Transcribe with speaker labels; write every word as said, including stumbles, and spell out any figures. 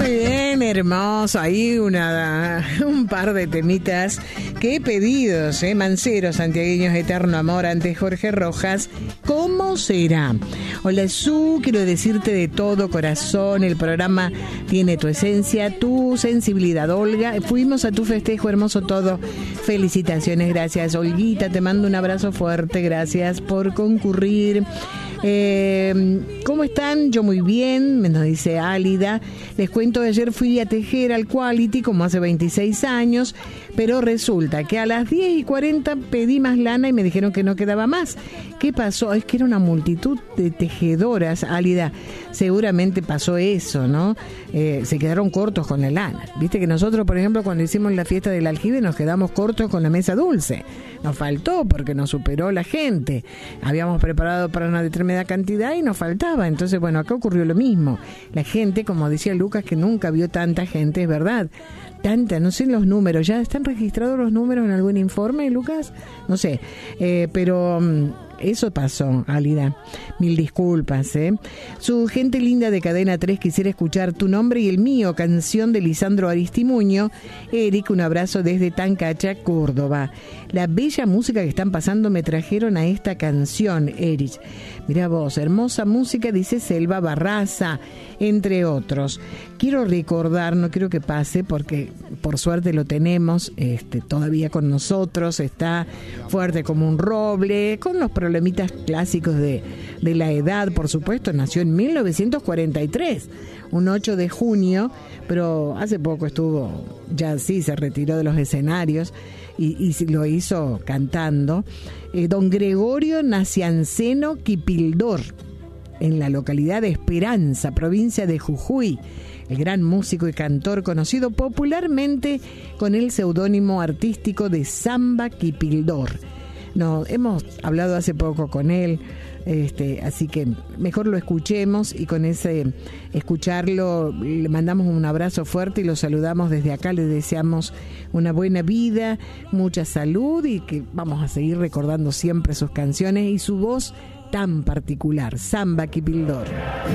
Speaker 1: Muy bien, hermoso. Ahí una, un par de temitas. Qué pedidos, ¿eh? Manceros, santiagueños, eterno amor ante Jorge Rojas. ¿Cómo será? Hola, Su, quiero decirte de todo corazón. El programa tiene tu esencia, tu sensibilidad, Olga. Fuimos a tu festejo, hermoso todo. Felicitaciones, gracias, Olguita. Te mando un abrazo fuerte. Gracias por concurrir. Eh, ¿Cómo están? Yo muy bien, me nos dice Álida. Les cuento que ayer fui a tejer al Quality como hace veintiséis años, pero resulta que a las diez y cuarenta pedí más lana y me dijeron que no quedaba más. ¿Qué pasó? Es que era una multitud de tejedoras, Álida. Seguramente pasó eso, ¿no? Eh, se quedaron cortos con la lana. Viste que nosotros, por ejemplo, cuando hicimos la fiesta del aljibe nos quedamos cortos con la mesa dulce. Nos faltó porque nos superó la gente. Habíamos preparado para una determinada cantidad y nos faltaba. Entonces, bueno, acá ocurrió lo mismo. La gente, como decía Lucas, que nunca vio tanta gente, es verdad. Tanta, no sé los números. ¿Ya están registrados los números en algún informe, Lucas? No sé. Eh, pero... eso pasó, Álida. Mil disculpas, ¿eh? Su gente linda de Cadena tres quisiera escuchar Tu nombre y el mío, canción de Lisandro Aristimuño. Eric, un abrazo desde Tancacha, Córdoba. La bella música que están pasando me trajeron a esta canción, Eric. Mirá vos, hermosa música, dice Selva Barraza, entre otros. Quiero recordar, no quiero que pase porque por suerte lo tenemos este, todavía con nosotros, está fuerte como un roble, con los problemitas clásicos de, de la edad, por supuesto. Nació en mil novecientos cuarenta y tres, un ocho de junio, pero hace poco estuvo, ya sí, se retiró de los escenarios y, y lo hizo cantando. Eh, don Gregorio Nacianceno Quipildor, en la localidad de Esperanza, provincia de Jujuy. El gran músico y cantor conocido popularmente con el seudónimo artístico de Samba Quipildor. No, hemos hablado hace poco con él, este, así que mejor lo escuchemos y con ese escucharlo le mandamos un abrazo fuerte y lo saludamos desde acá. Le deseamos una buena vida, mucha salud y que vamos a seguir recordando siempre sus canciones y su voz tan particular, Samba Quipildor.